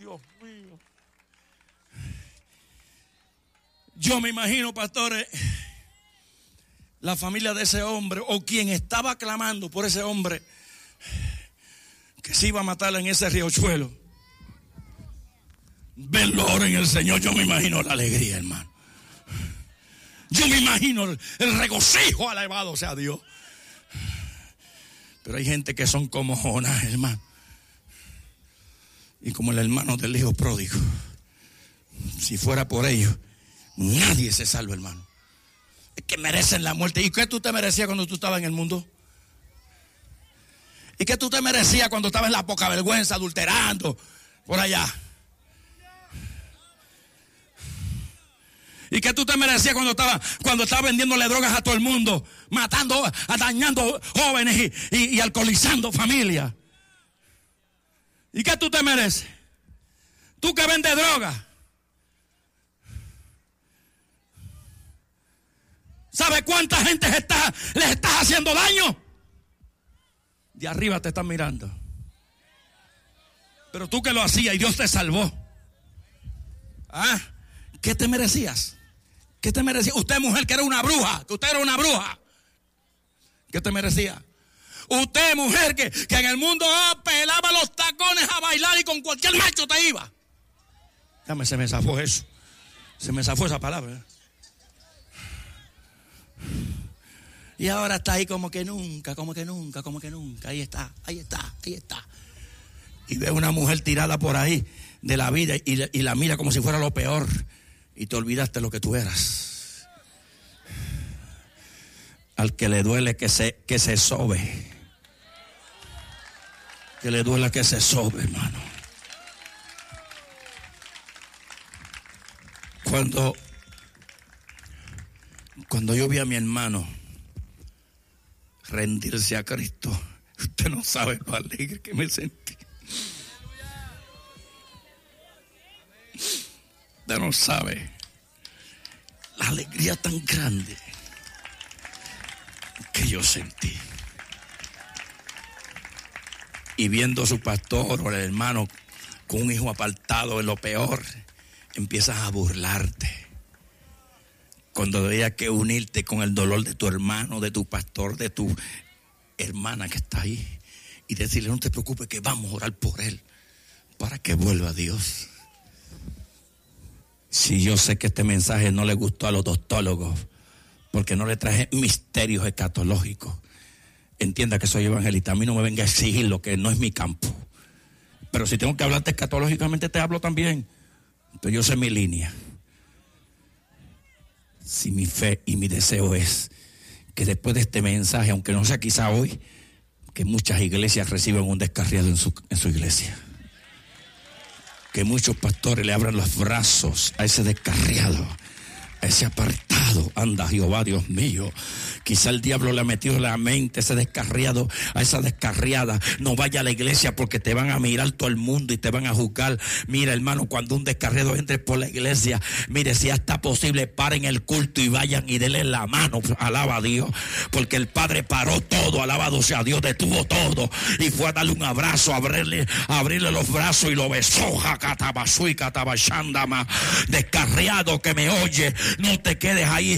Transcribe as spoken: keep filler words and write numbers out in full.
Dios mío. Yo me imagino, pastores, la familia de ese hombre o quien estaba clamando por ese hombre que se iba a matar en ese riachuelo. Verlo ahora en el Señor, yo me imagino la alegría, hermano. Yo me imagino el, el regocijo, alabado sea Dios. Pero hay gente que son como Jonás, hermano. Y como el hermano del hijo pródigo. Si fuera por ellos, nadie se salva, hermano. Es que merecen la muerte. ¿Y qué tú te merecías cuando tú estabas en el mundo? ¿Y qué tú te merecías cuando estabas en la poca vergüenza, adulterando, por allá? ¿Y qué tú te merecías cuando estabas cuando estaba vendiéndole drogas a todo el mundo, matando, dañando jóvenes y, y, y alcoholizando familias? ¿Y qué tú te mereces? Tú que vendes droga. ¿Sabes cuánta gente está, les estás haciendo daño? De arriba te están mirando. Pero tú que lo hacías y Dios te salvó. ¿Ah? ¿Qué te merecías? ¿Qué te merecía? Usted, mujer, que era una bruja, que usted era una bruja. ¿Qué te merecía? Usted, mujer, que, que en el mundo oh, pelaba los tacones a bailar y con cualquier macho te iba. Dame, se me zafó eso. Se me zafó esa palabra. Y ahora está ahí como que nunca, como que nunca, como que nunca. Ahí está, ahí está, ahí está. Y ve una mujer tirada por ahí de la vida y, y la mira como si fuera lo peor. Y te olvidaste lo que tú eras. Al que le duele que se, que se sobe. Que le duele que se sobe, hermano. Cuando, cuando yo vi a mi hermano rendirse a Cristo, usted no sabe lo alegre que me sentí. Usted no sabe la alegría tan grande que yo sentí. Y viendo a su pastor o el hermano con un hijo apartado de lo peor, empiezas a burlarte. Cuando había que unirte con el dolor de tu hermano, de tu pastor, de tu hermana que está ahí, y decirle: no te preocupes, que vamos a orar por él para que vuelva a Dios. Si yo sé que este mensaje no le gustó a los doctólogos, porque no le traje misterios escatológicos, entienda que soy evangelista. A mí no me venga a exigir lo que no es mi campo. Pero si tengo que hablarte escatológicamente, te hablo también. Entonces yo sé mi línea. Si mi fe y mi deseo es que después de este mensaje, aunque no sea quizá hoy, que muchas iglesias reciban un descarriado en su, en su iglesia. Que muchos pastores le abran los brazos a ese descarriado, a ese apartado. Anda, Jehová, Dios mío. Quizá el diablo le ha metido en la mente ese descarriado, a esa descarriada. No vaya a la iglesia porque te van a mirar todo el mundo y te van a juzgar. Mira, hermano, cuando un descarriado entre por la iglesia, mire, si hasta posible, paren el culto y vayan y denle la mano. Alaba a Dios, porque el Padre paró todo, alabado sea Dios, detuvo todo y fue a darle un abrazo, a abrirle, a abrirle los brazos y lo besó. Jacatabasui, catabashandama. Descarriado que me oye, no te quedes ahí